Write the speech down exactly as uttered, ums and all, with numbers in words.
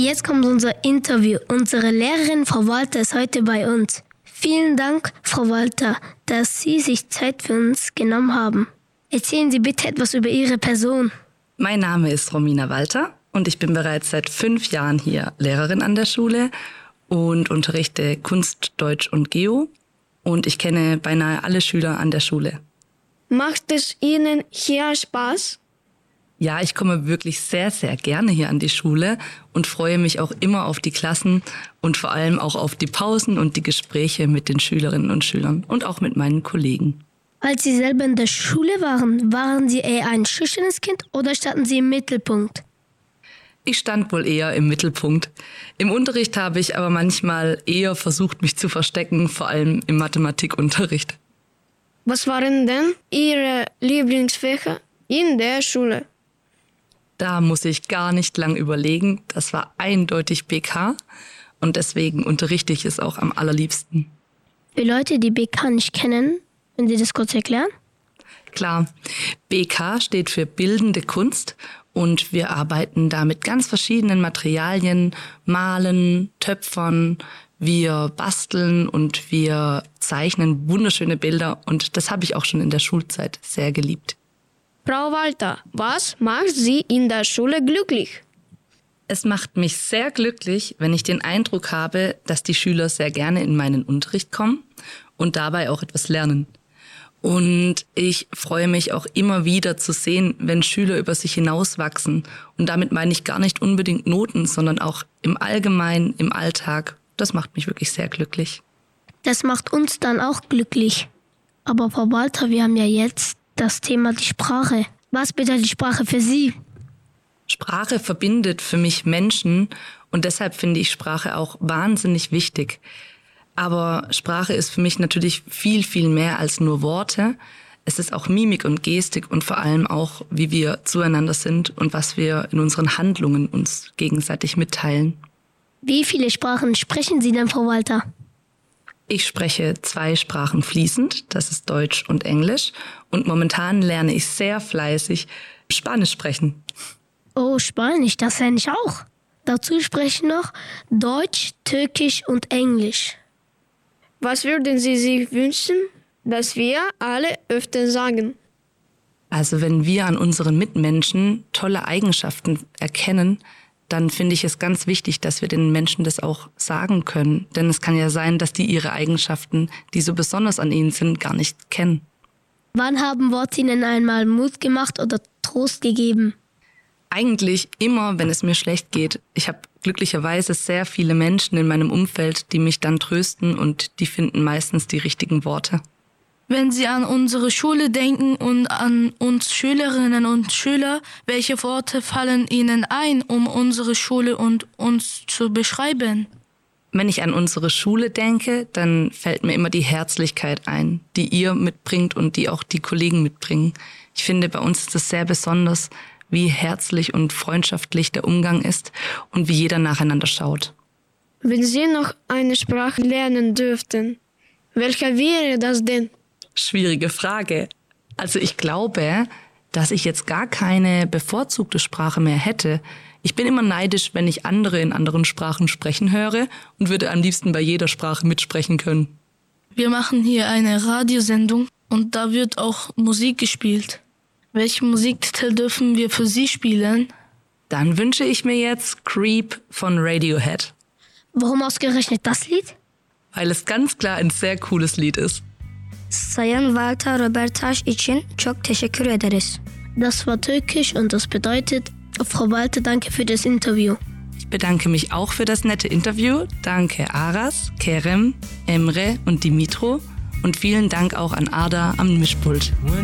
Jetzt kommt unser Interview. Unsere Lehrerin Frau Walter ist heute bei uns. Vielen Dank, Frau Walter, dass Sie sich Zeit für uns genommen haben. Erzählen Sie bitte etwas über Ihre Person. Mein Name ist Romina Walter und ich bin bereits seit fünf Jahren hier Lehrerin an der Schule und unterrichte Kunst, Deutsch und Geo. Und ich kenne beinahe alle Schüler an der Schule. Macht es Ihnen hier Spaß? Ja, ich komme wirklich sehr, sehr gerne hier an die Schule und freue mich auch immer auf die Klassen und vor allem auch auf die Pausen und die Gespräche mit den Schülerinnen und Schülern und auch mit meinen Kollegen. Als Sie selber in der Schule waren, waren Sie eher ein schüchternes Kind oder standen Sie im Mittelpunkt? Ich stand wohl eher im Mittelpunkt. Im Unterricht habe ich aber manchmal eher versucht, mich zu verstecken, vor allem im Mathematikunterricht. Was waren denn Ihre Lieblingsfächer in der Schule? Da muss ich gar nicht lang überlegen. Das war eindeutig B K und deswegen unterrichte ich es auch am allerliebsten. Für Leute, die B K nicht kennen, können Sie das kurz erklären? Klar, B K steht für Bildende Kunst und wir arbeiten da mit ganz verschiedenen Materialien, malen, töpfern, wir basteln und wir zeichnen wunderschöne Bilder und das habe ich auch schon in der Schulzeit sehr geliebt. Frau Walter, was macht Sie in der Schule glücklich? Es macht mich sehr glücklich, wenn ich den Eindruck habe, dass die Schüler sehr gerne in meinen Unterricht kommen und dabei auch etwas lernen. Und ich freue mich auch immer wieder zu sehen, wenn Schüler über sich hinauswachsen. Und damit meine ich gar nicht unbedingt Noten, sondern auch im Allgemeinen, im Alltag. Das macht mich wirklich sehr glücklich. Das macht uns dann auch glücklich. Aber Frau Walter, wir haben ja jetzt das Thema die Sprache. Was bedeutet die Sprache für Sie? Sprache verbindet für mich Menschen und deshalb finde ich Sprache auch wahnsinnig wichtig. Aber Sprache ist für mich natürlich viel, viel mehr als nur Worte. Es ist auch Mimik und Gestik und vor allem auch, wie wir zueinander sind und was wir in unseren Handlungen uns gegenseitig mitteilen. Wie viele Sprachen sprechen Sie denn, Frau Walter? Ich spreche zwei Sprachen fließend, das ist Deutsch und Englisch. Und momentan lerne ich sehr fleißig Spanisch sprechen. Oh, Spanisch, das lerne ich auch. Dazu spreche ich noch Deutsch, Türkisch und Englisch. Was würden Sie sich wünschen, dass wir alle öfter sagen? Also wenn wir an unseren Mitmenschen tolle Eigenschaften erkennen, dann finde ich es ganz wichtig, dass wir den Menschen das auch sagen können. Denn es kann ja sein, dass die ihre Eigenschaften, die so besonders an ihnen sind, gar nicht kennen. Wann haben Worte Ihnen einmal Mut gemacht oder Trost gegeben? Eigentlich immer, wenn es mir schlecht geht. Ich habe glücklicherweise sehr viele Menschen in meinem Umfeld, die mich dann trösten und die finden meistens die richtigen Worte. Wenn Sie an unsere Schule denken und an uns Schülerinnen und Schüler, welche Worte fallen Ihnen ein, um unsere Schule und uns zu beschreiben? Wenn ich an unsere Schule denke, dann fällt mir immer die Herzlichkeit ein, die ihr mitbringt und die auch die Kollegen mitbringen. Ich finde, bei uns ist es sehr besonders, wie herzlich und freundschaftlich der Umgang ist und wie jeder nacheinander schaut. Wenn Sie noch eine Sprache lernen dürften, welche wäre das denn? Schwierige Frage. Also ich glaube, dass ich jetzt gar keine bevorzugte Sprache mehr hätte. Ich bin immer neidisch, wenn ich andere in anderen Sprachen sprechen höre und würde am liebsten bei jeder Sprache mitsprechen können. Wir machen hier eine Radiosendung und da wird auch Musik gespielt. Welchen Musiktitel dürfen wir für Sie spielen? Dann wünsche ich mir jetzt Creep von Radiohead. Warum ausgerechnet das Lied? Weil es ganz klar ein sehr cooles Lied ist. Sayın Walter Robertaş için çok teşekkür ederiz. Das war Türkisch und das bedeutet, Frau Walter, danke für das Interview. Ich bedanke mich auch für das nette Interview. Danke Aras, Kerem, Emre und Dimitro. Und vielen Dank auch an Arda am Mischpult.